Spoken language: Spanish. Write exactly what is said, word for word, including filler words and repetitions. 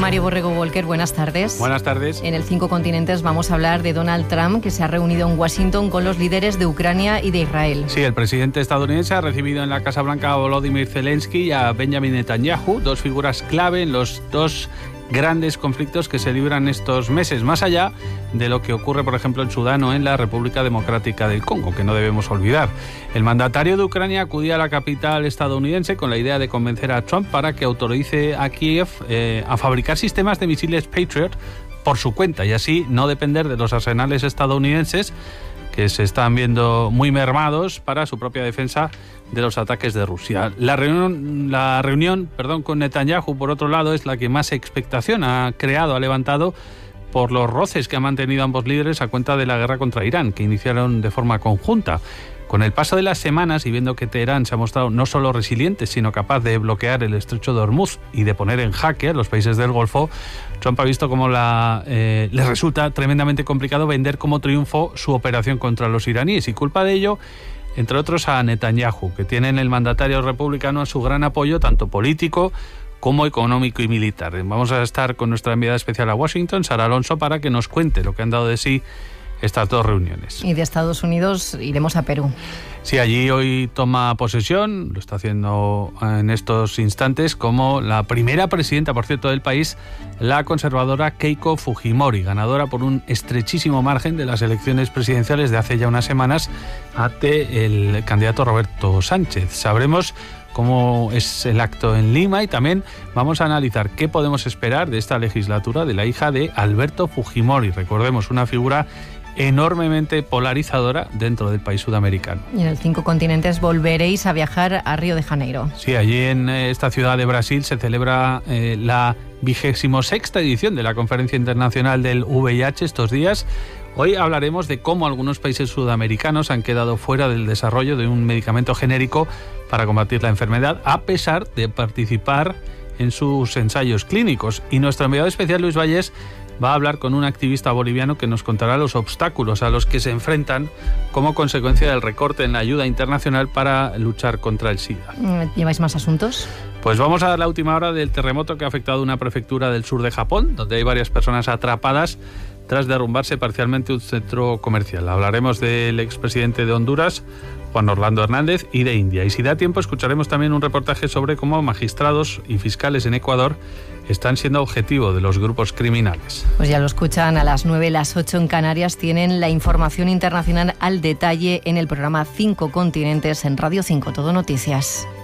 Mario Borrego Walker, buenas tardes. Buenas tardes. En el Cinco Continentes vamos a hablar de Donald Trump, que se ha reunido en Washington con los líderes de Ucrania y de Israel. Sí, el presidente estadounidense ha recibido en la Casa Blanca a Volodymyr Zelensky y a Benjamin Netanyahu, dos figuras clave en los dos grandes conflictos que se libran estos meses, más allá de lo que ocurre, por ejemplo, en Sudán o en la República Democrática del Congo, que no debemos olvidar. El mandatario de Ucrania acudía a la capital estadounidense con la idea de convencer a Trump para que autorice a Kiev eh, a fabricar sistemas de misiles Patriot por su cuenta y así no depender de los arsenales estadounidenses, que se están viendo muy mermados para su propia defensa de los ataques de Rusia. La reunión, la reunión perdón, con Netanyahu, por otro lado, es la que más expectación ha creado, ha levantado por los roces que han mantenido ambos líderes a cuenta de la guerra contra Irán, que iniciaron de forma conjunta. Con el paso de las semanas y viendo que Teherán se ha mostrado no solo resiliente, sino capaz de bloquear el estrecho de Hormuz y de poner en jaque a los países del Golfo, Trump ha visto cómo la, eh, le resulta tremendamente complicado vender como triunfo su operación contra los iraníes, y culpa de ello, entre otros, a Netanyahu, que tiene en el mandatario republicano su gran apoyo, tanto político como económico y militar. Vamos a estar con nuestra enviada especial a Washington, Sara Alonso, para que nos cuente lo que han dado de sí estas dos reuniones. Y de Estados Unidos iremos a Perú. Sí, allí hoy toma posesión, lo está haciendo en estos instantes, como la primera presidenta, por cierto, del país, la conservadora Keiko Fujimori, ganadora por un estrechísimo margen de las elecciones presidenciales de hace ya unas semanas ante el candidato Roberto Sánchez. Sabremos cómo es el acto en Lima y también vamos a analizar qué podemos esperar de esta legislatura de la hija de Alberto Fujimori. Recordemos, una figura enormemente polarizadora dentro del país sudamericano. Y en el Cinco Continentes volveréis a viajar a Río de Janeiro. Sí, allí en esta ciudad de Brasil se celebra eh, la vigésimo sexta edición de la Conferencia Internacional del V I H estos días. Hoy hablaremos de cómo algunos países sudamericanos han quedado fuera del desarrollo de un medicamento genérico para combatir la enfermedad, a pesar de participar en sus ensayos clínicos. Y nuestro enviado especial, Luis Vallés, va a hablar con un activista boliviano que nos contará los obstáculos a los que se enfrentan como consecuencia del recorte en la ayuda internacional para luchar contra el SIDA. ¿Lleváis más asuntos? Pues vamos a dar la última hora del terremoto que ha afectado una prefectura del sur de Japón, donde hay varias personas atrapadas tras derrumbarse parcialmente un centro comercial. Hablaremos del expresidente de Honduras, Juan Orlando Hernández, y de India. Y si da tiempo, escucharemos también un reportaje sobre cómo magistrados y fiscales en Ecuador están siendo objetivo de los grupos criminales. Pues ya lo escuchan, a las nueve, las ocho en Canarias, tienen la información internacional al detalle en el programa Cinco Continentes en Radio cinco, Todo Noticias.